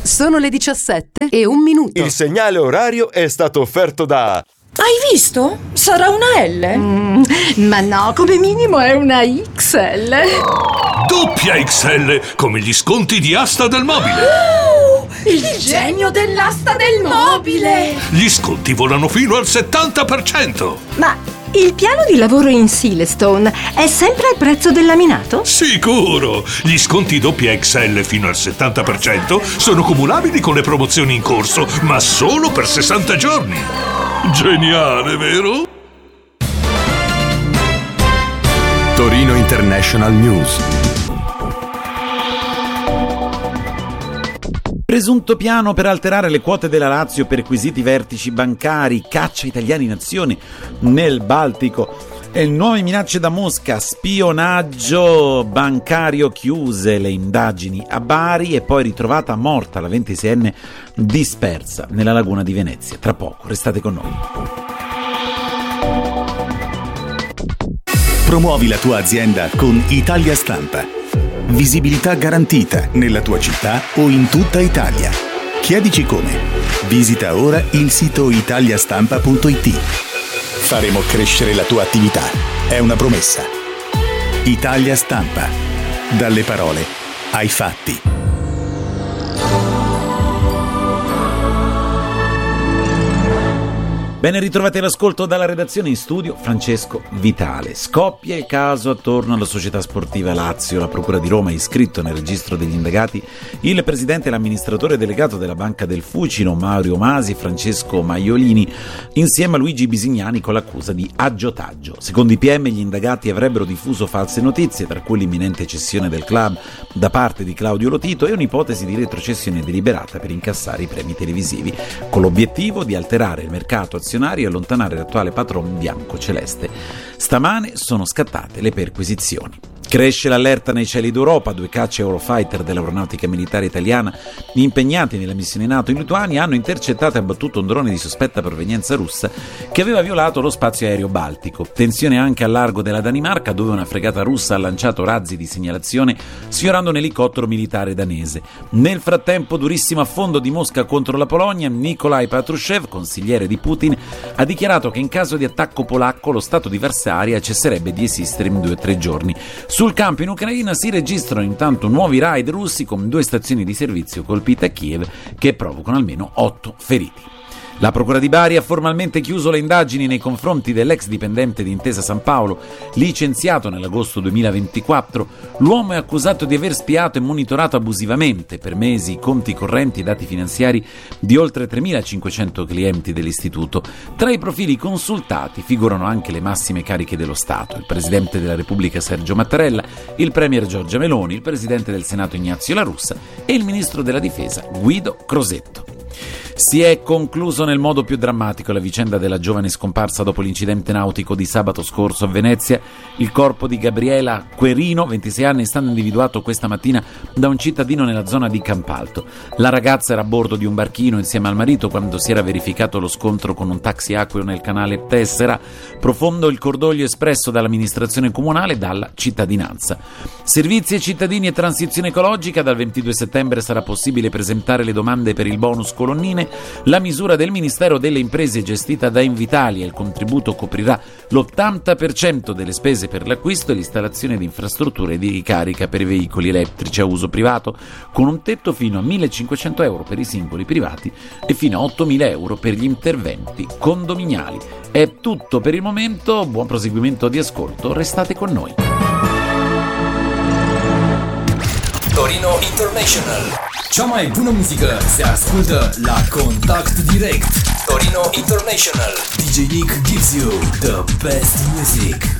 Sono le 17:01. Il segnale orario è stato offerto da... Hai visto? Sarà una L. Ma no, come minimo è una XL. Doppia XL, come gli sconti di Asta del Mobile. Il genio dell'asta del mobile. Gli sconti volano fino al 70%. Ma il piano di lavoro in Silestone è sempre al prezzo del laminato? Sicuro! Gli sconti doppia XL fino al 70% sono cumulabili con le promozioni in corso, ma solo per 60 giorni. Geniale, vero? Torino International News. Presunto piano per alterare le quote della Lazio per quesiti vertici bancari, caccia italiani in azione nel Baltico e nuove minacce da Mosca, spionaggio bancario, chiuse le indagini a Bari e poi ritrovata morta la 26enne dispersa nella laguna di Venezia. Tra poco, restate con noi. Promuovi la tua azienda con Italia Stampa. Visibilità garantita nella tua città o in tutta Italia. Chiedici come. Visita ora il sito italiastampa.it. Faremo crescere la tua attività. È una promessa. Italia Stampa. Dalle parole ai fatti. Ben ritrovati all'ascolto dalla redazione, in studio Francesco Vitale. Scoppia il caso attorno alla società sportiva Lazio. La Procura di Roma ha iscritto nel registro degli indagati il presidente e l'amministratore delegato della Banca del Fucino, Mario Masi e Francesco Maiolini, insieme a Luigi Bisignani con l'accusa di aggiotaggio. Secondo i PM gli indagati avrebbero diffuso false notizie, tra cui l'imminente cessione del club da parte di Claudio Lotito e un'ipotesi di retrocessione deliberata per incassare i premi televisivi, con l'obiettivo di alterare il mercato azionario e allontanare l'attuale patron bianco-celeste. Stamane sono scattate le perquisizioni. Cresce l'allerta nei cieli d'Europa. 2 cacce Eurofighter dell'aeronautica militare italiana impegnati nella missione NATO in Lituania hanno intercettato e abbattuto un drone di sospetta provenienza russa che aveva violato lo spazio aereo baltico. Tensione anche al largo della Danimarca, dove una fregata russa ha lanciato razzi di segnalazione sfiorando un elicottero militare danese. Nel frattempo, durissimo affondo di Mosca contro la Polonia. Nikolai Patrushev, consigliere di Putin, ha dichiarato che in caso di attacco polacco lo stato di Varsavia cesserebbe di esistere in 2 o 3 giorni. Sul campo in Ucraina si registrano intanto nuovi raid russi con 2 stazioni di servizio colpite a Kiev che provocano almeno 8 feriti. La Procura di Bari ha formalmente chiuso le indagini nei confronti dell'ex dipendente di Intesa San Paolo, licenziato nell'agosto 2024. L'uomo è accusato di aver spiato e monitorato abusivamente per mesi i conti correnti e dati finanziari di oltre 3.500 clienti dell'istituto. Tra i profili consultati figurano anche le massime cariche dello Stato, il Presidente della Repubblica Sergio Mattarella, il Premier Giorgia Meloni, il Presidente del Senato Ignazio La Russa e il Ministro della Difesa Guido Crosetto. Si è concluso nel modo più drammatico la vicenda della giovane scomparsa dopo l'incidente nautico di sabato scorso a Venezia. Il corpo di Gabriela Querino, 26 anni, è stato individuato questa mattina da un cittadino nella zona di Campalto. La ragazza era a bordo di un barchino insieme al marito quando si era verificato lo scontro con un taxi acqueo nel canale Tessera. Profondo il cordoglio espresso dall'amministrazione comunale e dalla cittadinanza. Servizi ai cittadini e transizione ecologica. Dal 22 settembre sarà possibile presentare le domande per il bonus colonnine. La misura del Ministero delle Imprese è gestita da Invitalia. Il contributo coprirà l'80% delle spese per l'acquisto e l'installazione di infrastrutture di ricarica per i veicoli elettrici a uso privato, con un tetto fino a 1.500 euro per i singoli privati e fino a 8.000 euro per gli interventi condominiali. È tutto per il momento, buon proseguimento di ascolto, restate con noi. Torino International. Cea mai bună muzică se ascultă la Contact Direct. Torino International. DJ Nick gives you the best music.